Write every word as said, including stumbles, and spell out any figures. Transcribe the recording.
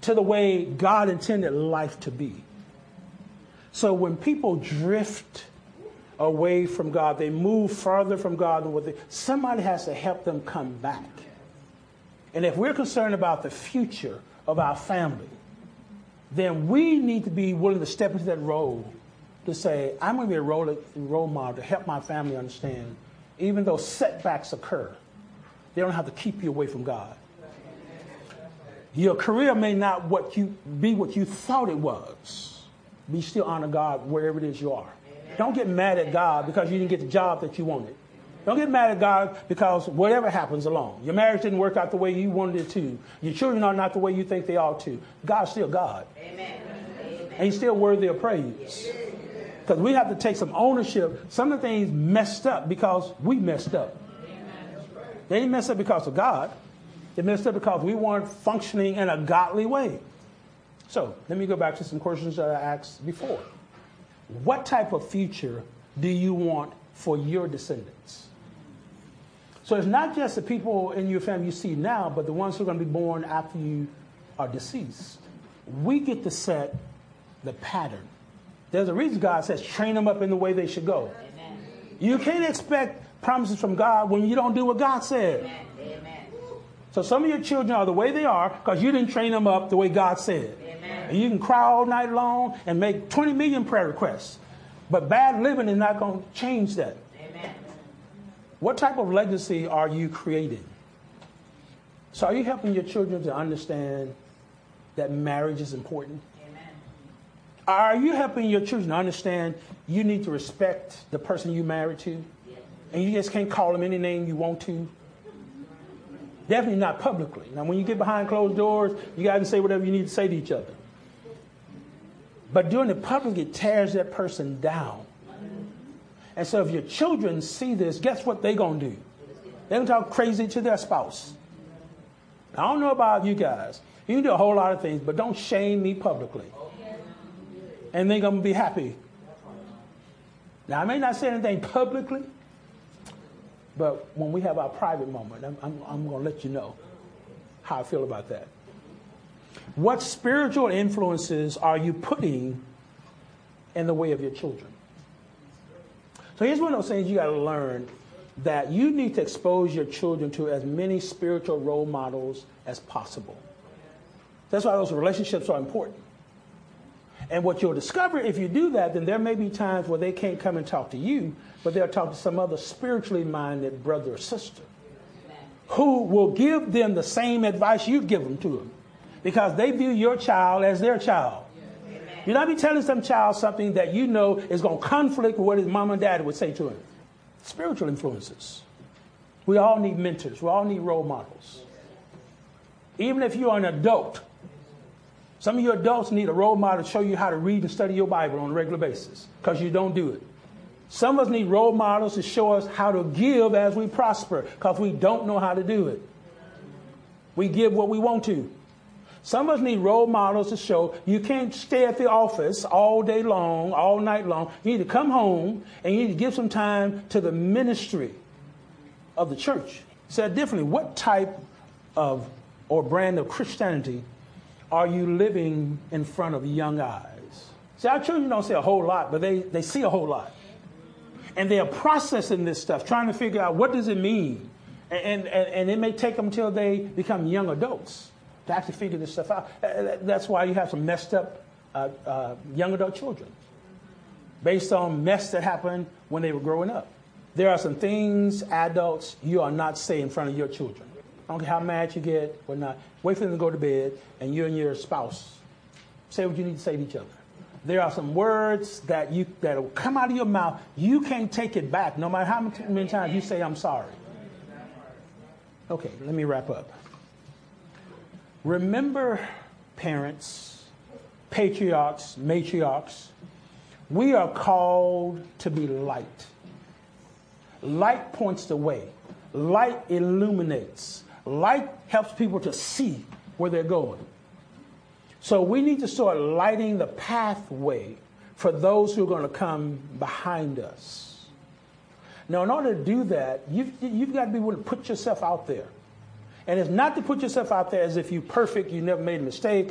to the way God intended life to be. So when people drift away from God, they move further from God than what they, somebody has to help them come back. And if we're concerned about the future of our family, then we need to be willing to step into that role to say, I'm going to be a role, role model to help my family understand, even though setbacks occur, they don't have to keep you away from God. Your career may not what you be what you thought it was. Be still honor God wherever it is you are. Don't get mad at God because you didn't get the job that you wanted. Don't get mad at God because whatever happens along. Your marriage didn't work out the way you wanted it to. Your children are not the way you think they ought to. God's still God. Amen. And he's still worthy of praise. Because we have to take some ownership. Some of the things messed up because we messed up. They didn't mess up because of God. They messed up because we weren't functioning in a godly way. So let me go back to some questions that I asked before. What type of future do you want for your descendants? So it's not just the people in your family you see now, but the ones who are going to be born after you are deceased. We get to set the pattern. There's a reason God says train them up in the way they should go. Amen. You can't expect promises from God when you don't do what God said. Amen. Amen. So some of your children are the way they are because you didn't train them up the way God said. Amen. And you can cry all night long and make twenty million prayer requests. But bad living is not going to change that. Amen. What type of legacy are you creating? So are you helping your children to understand that marriage is important? Amen. Are you helping your children to understand you need to respect the person you married to? Yes. And you just can't call them any name you want to? Definitely not publicly. Now, when you get behind closed doors, you got to say whatever you need to say to each other. But doing it publicly, it tears that person down. And so if your children see this, guess what they're going to do? They're going to talk crazy to their spouse. I don't know about you guys. You can do a whole lot of things, but don't shame me publicly. And they're going to be happy. Now, I may not say anything publicly, but when we have our private moment, I'm, I'm, I'm going to let you know how I feel about that. What spiritual influences are you putting in the way of your children? So here's one of those things you got to learn, that you need to expose your children to as many spiritual role models as possible. That's why those relationships are important. And what you'll discover if you do that, then there may be times where they can't come and talk to you, but they'll talk to some other spiritually minded brother or sister who will give them the same advice you've given to them, because they view your child as their child. You're not be telling some child something that you know is going to conflict with what his mom and dad would say to him. Spiritual influences. We all need mentors. We all need role models. Even if you're an adult, some of you adults need a role model to show you how to read and study your Bible on a regular basis, because you don't do it. Some of us need role models to show us how to give as we prosper, because we don't know how to do it. We give what we want to. Some of us need role models to show you can't stay at the office all day long, all night long. You need to come home and you need to give some time to the ministry of the church. Said differently, what type of or brand of Christianity are you living in front of young eyes? See, our children don't say a whole lot, but they, they see a whole lot. And they are processing this stuff, trying to figure out what does it mean. And, and, and it may take them until they become young adults to actually figure this stuff out. That's why you have some messed up uh, uh, young adult children based on mess that happened when they were growing up. There are some things, adults, you are not saying in front of your children. I don't care how mad you get or not. Wait for them to go to bed, and you and your spouse say what you need to say to each other. There are some words that you that will come out of your mouth. You can't take it back, no matter how many times you say, I'm sorry. Okay, let me wrap up. Remember, parents, patriarchs, matriarchs, we are called to be light. Light points the way. Light illuminates. Light helps people to see where they're going. So we need to start lighting the pathway for those who are going to come behind us. Now, in order to do that, you've, you've got to be willing to put yourself out there. And it's not to put yourself out there as if you're perfect, you never made a mistake,